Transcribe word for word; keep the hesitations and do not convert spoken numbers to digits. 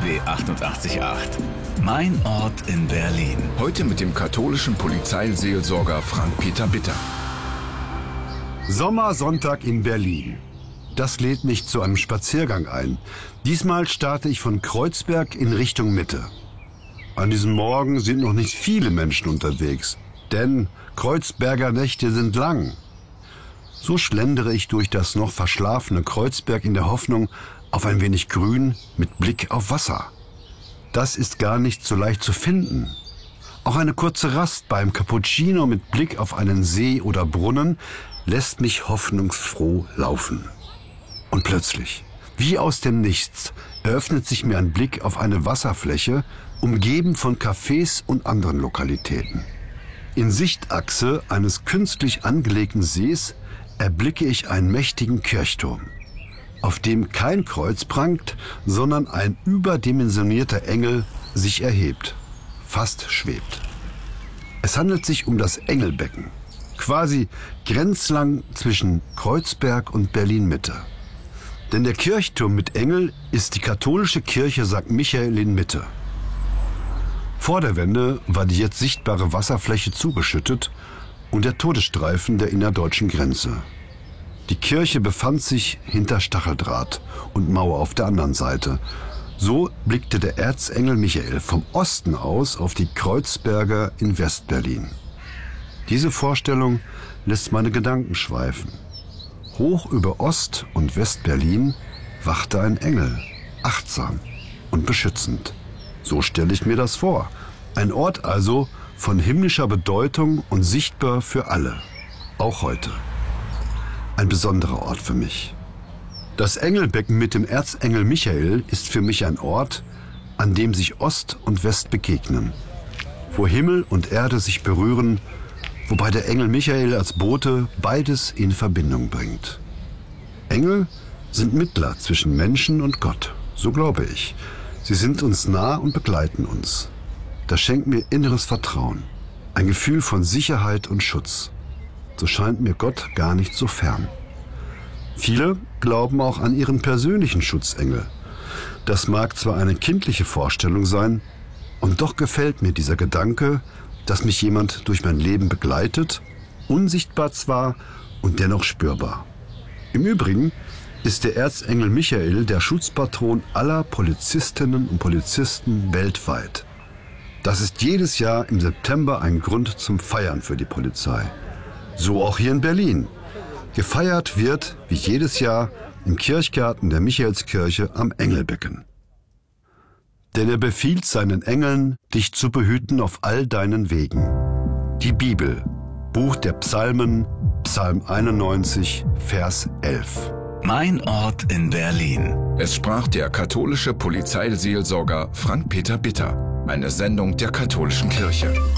B achtundachtzig Komma acht. Mein Ort in Berlin. Heute mit dem katholischen Polizeiseelsorger Frank-Peter Bitter. Sommersonntag in Berlin. Das lädt mich zu einem Spaziergang ein. Diesmal starte ich von Kreuzberg in Richtung Mitte. An diesem Morgen sind noch nicht viele Menschen unterwegs, denn Kreuzberger Nächte sind lang. So schlendere ich durch das noch verschlafene Kreuzberg in der Hoffnung auf ein wenig Grün mit Blick auf Wasser. Das ist gar nicht so leicht zu finden. Auch eine kurze Rast beim Cappuccino mit Blick auf einen See oder Brunnen lässt mich hoffnungsfroh laufen. Und plötzlich, wie aus dem Nichts, eröffnet sich mir ein Blick auf eine Wasserfläche, umgeben von Cafés und anderen Lokalitäten. In Sichtachse eines künstlich angelegten Sees erblicke ich einen mächtigen Kirchturm, auf dem kein Kreuz prangt, sondern ein überdimensionierter Engel sich erhebt, fast schwebt. Es handelt sich um das Engelbecken, quasi grenzlang zwischen Kreuzberg und Berlin-Mitte. Denn der Kirchturm mit Engel ist die katholische Kirche Sankt Michael in Mitte. Vor der Wende war die jetzt sichtbare Wasserfläche zugeschüttet und der Todesstreifen der innerdeutschen Grenze. Die Kirche befand sich hinter Stacheldraht und Mauer auf der anderen Seite. So blickte der Erzengel Michael vom Osten aus auf die Kreuzberger in Westberlin. Diese Vorstellung lässt meine Gedanken schweifen. Hoch über Ost- und Westberlin wachte ein Engel, achtsam und beschützend. So stelle ich mir das vor. Ein Ort also von himmlischer Bedeutung und sichtbar für alle, auch heute. Ein besonderer Ort für mich. Das Engelbecken mit dem Erzengel Michael ist für mich ein Ort, an dem sich Ost und West begegnen, wo Himmel und Erde sich berühren, wobei der Engel Michael als Bote beides in Verbindung bringt. Engel sind Mittler zwischen Menschen und Gott, so glaube ich. Sie sind uns nah und begleiten uns. Das schenkt mir inneres Vertrauen, ein Gefühl von Sicherheit und Schutz. So scheint mir Gott gar nicht so fern. Viele glauben auch an ihren persönlichen Schutzengel. Das mag zwar eine kindliche Vorstellung sein, und doch gefällt mir dieser Gedanke, dass mich jemand durch mein Leben begleitet, unsichtbar zwar und dennoch spürbar. Im Übrigen ist der Erzengel Michael der Schutzpatron aller Polizistinnen und Polizisten weltweit. Das ist jedes Jahr im September ein Grund zum Feiern für die Polizei. So auch hier in Berlin. Gefeiert wird, wie jedes Jahr, im Kirchgarten der Michaelskirche am Engelbecken. Denn er befiehlt seinen Engeln, dich zu behüten auf all deinen Wegen. Die Bibel, Buch der Psalmen, Psalm einundneunzig, Vers elf. Mein Ort in Berlin. Es sprach der katholische Polizeiseelsorger Frank-Peter Bitter. Eine Sendung der katholischen Kirche.